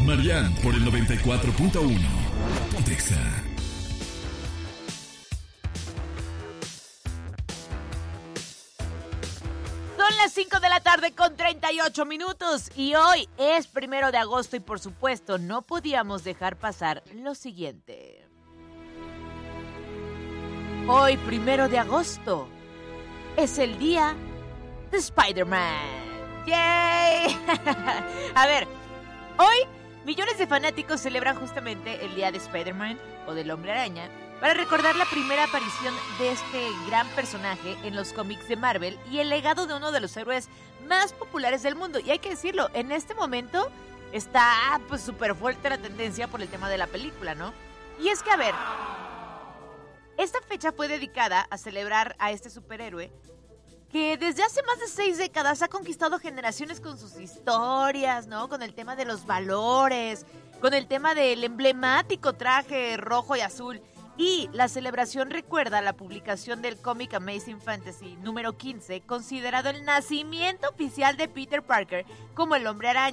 Marian por el 94.1. Pontexa. Son las 5 de la tarde con 38 minutos y hoy es 1 de agosto y por supuesto no podíamos dejar pasar lo siguiente. Hoy, 1 de agosto, es el día de Spider-Man. ¡Yay! A ver, hoy millones de fanáticos celebran justamente el día de Spider-Man o del Hombre Araña para recordar la primera aparición de este gran personaje en los cómics de Marvel y el legado de uno de los héroes más populares del mundo. Y hay que decirlo, en este momento está pues súper fuerte la tendencia por el tema de la película, ¿no? Y es que, a ver, esta fecha fue dedicada a celebrar a este superhéroe que desde hace más de 6 décadas ha conquistado generaciones con sus historias, ¿no? Con el tema de los valores, con el tema del emblemático traje rojo y azul. Y la celebración recuerda la publicación del cómic Amazing Fantasy número 15, considerado el nacimiento oficial de Peter Parker como el Hombre Araña.